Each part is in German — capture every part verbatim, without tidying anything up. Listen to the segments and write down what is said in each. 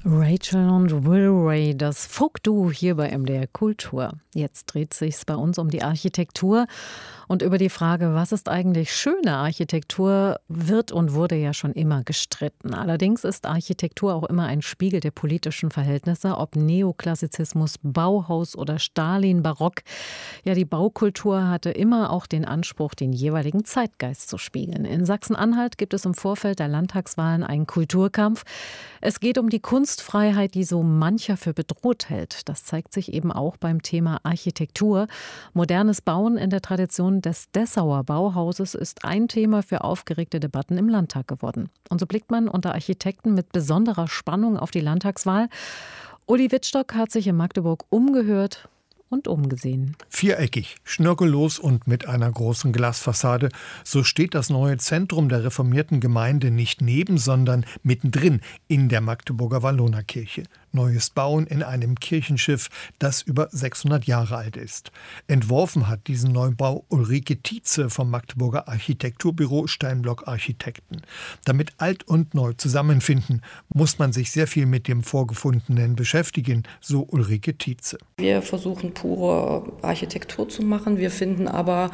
Rachel und Will Ray, das Folk-Duo hier bei M D R Kultur. Jetzt dreht sich's bei uns um die Architektur und über die Frage, was ist eigentlich schöne Architektur, wird und wurde ja schon immer gestritten. Allerdings ist Architektur auch immer ein Spiegel der politischen Verhältnisse, ob Neoklassizismus, Bauhaus oder Stalin-Barock. Ja, die Baukultur hatte immer auch den Anspruch, den jeweiligen Zeitgeist zu spiegeln. In Sachsen-Anhalt gibt es im Vorfeld der Landtagswahlen einen Kulturkampf. Es geht um die Kunstfreiheit, die so mancher für bedroht hält. Das zeigt sich eben auch beim Thema Architektur. Modernes Bauen in der Tradition des Dessauer Bauhauses ist ein Thema für aufgeregte Debatten im Landtag geworden. Und so blickt man unter Architekten mit besonderer Spannung auf die Landtagswahl. Uli Wittstock hat sich in Magdeburg umgehört und umgesehen. Viereckig, schnörkellos und mit einer großen Glasfassade. So steht das neue Zentrum der reformierten Gemeinde nicht neben, sondern mittendrin in der Magdeburger Wallonerkirche. Neues Bauen in einem Kirchenschiff, das über sechshundert Jahre alt ist. Entworfen hat diesen Neubau Ulrike Tietze vom Magdeburger Architekturbüro Steinblock Architekten. Damit alt und neu zusammenfinden, muss man sich sehr viel mit dem Vorgefundenen beschäftigen, so Ulrike Tietze. Wir versuchen pure Architektur zu machen. Wir finden aber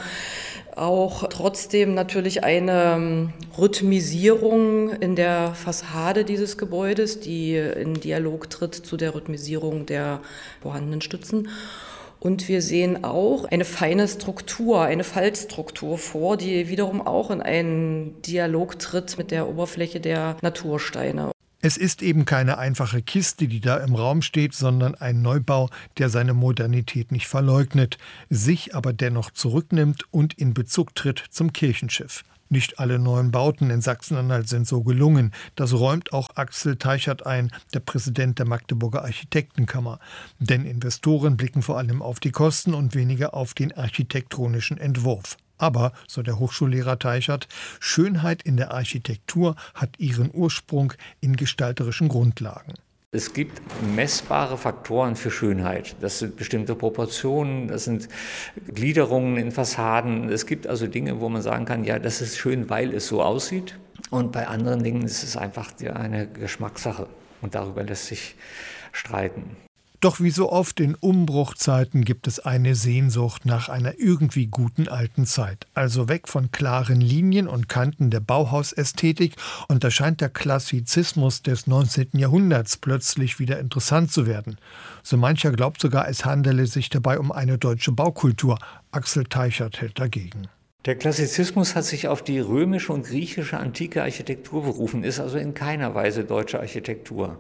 auch trotzdem natürlich eine Rhythmisierung in der Fassade dieses Gebäudes, die in Dialog tritt zu der Rhythmisierung der vorhandenen Stützen. Und wir sehen auch eine feine Struktur, eine Faltstruktur vor, die wiederum auch in einen Dialog tritt mit der Oberfläche der Natursteine. Es ist eben keine einfache Kiste, die da im Raum steht, sondern ein Neubau, der seine Modernität nicht verleugnet, sich aber dennoch zurücknimmt und in Bezug tritt zum Kirchenschiff. Nicht alle neuen Bauten in Sachsen-Anhalt sind so gelungen. Das räumt auch Axel Teichert ein, der Präsident der Magdeburger Architektenkammer. Denn Investoren blicken vor allem auf die Kosten und weniger auf den architektonischen Entwurf. Aber, so der Hochschullehrer Teichert, Schönheit in der Architektur hat ihren Ursprung in gestalterischen Grundlagen. Es gibt messbare Faktoren für Schönheit. Das sind bestimmte Proportionen, das sind Gliederungen in Fassaden. Es gibt also Dinge, wo man sagen kann, ja, das ist schön, weil es so aussieht. Und bei anderen Dingen ist es einfach eine Geschmackssache. Und darüber lässt sich streiten. Doch wie so oft in Umbruchzeiten gibt es eine Sehnsucht nach einer irgendwie guten alten Zeit. Also weg von klaren Linien und Kanten der Bauhausästhetik, und da scheint der Klassizismus des neunzehnten Jahrhunderts plötzlich wieder interessant zu werden. So mancher glaubt sogar, es handele sich dabei um eine deutsche Baukultur. Axel Teichert hält dagegen. Der Klassizismus hat sich auf die römische und griechische antike Architektur berufen, ist also in keiner Weise deutsche Architektur.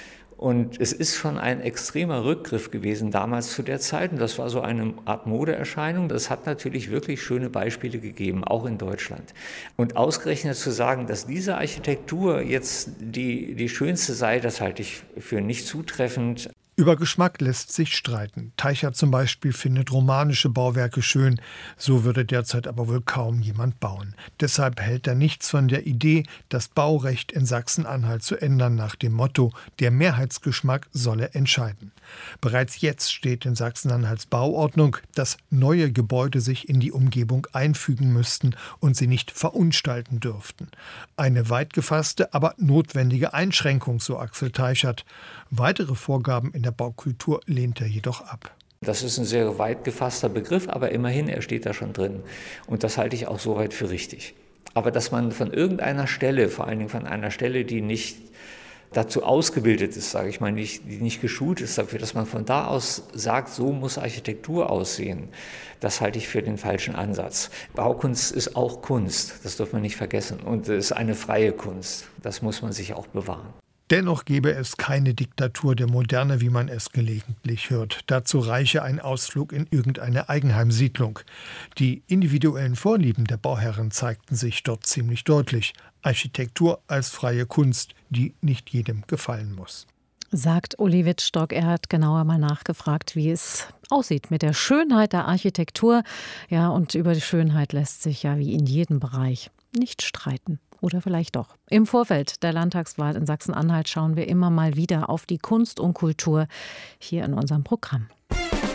Und es ist schon ein extremer Rückgriff gewesen damals zu der Zeit. Und das war so eine Art Modeerscheinung. Das hat natürlich wirklich schöne Beispiele gegeben, auch in Deutschland. Und ausgerechnet zu sagen, dass diese Architektur jetzt die, die schönste sei, das halte ich für nicht zutreffend. Über Geschmack lässt sich streiten. Teichert zum Beispiel findet romanische Bauwerke schön. So würde derzeit aber wohl kaum jemand bauen. Deshalb hält er nichts von der Idee, das Baurecht in Sachsen-Anhalt zu ändern, nach dem Motto, der Mehrheitsgeschmack solle entscheiden. Bereits jetzt steht in Sachsen-Anhalts Bauordnung, dass neue Gebäude sich in die Umgebung einfügen müssten und sie nicht verunstalten dürften. Eine weit gefasste, aber notwendige Einschränkung, so Axel Teichert. Weitere Vorgaben in der Baukultur lehnt er jedoch ab. Das ist ein sehr weit gefasster Begriff, aber immerhin, er steht da schon drin. Und das halte ich auch soweit für richtig. Aber dass man von irgendeiner Stelle, vor allen Dingen von einer Stelle, die nicht dazu ausgebildet ist, sage ich mal, nicht, die nicht geschult ist dafür, dass man von da aus sagt, so muss Architektur aussehen, das halte ich für den falschen Ansatz. Baukunst ist auch Kunst, das darf man nicht vergessen. Und es ist eine freie Kunst, das muss man sich auch bewahren. Dennoch gäbe es keine Diktatur der Moderne, wie man es gelegentlich hört. Dazu reiche ein Ausflug in irgendeine Eigenheimsiedlung. Die individuellen Vorlieben der Bauherren zeigten sich dort ziemlich deutlich. Architektur als freie Kunst, die nicht jedem gefallen muss. Sagt Uli Wittstock. Er hat genauer mal nachgefragt, wie es aussieht mit der Schönheit der Architektur. Ja, und über die Schönheit lässt sich ja wie in jedem Bereich nicht streiten. Oder vielleicht doch. Im Vorfeld der Landtagswahl in Sachsen-Anhalt schauen wir immer mal wieder auf die Kunst und Kultur hier in unserem Programm.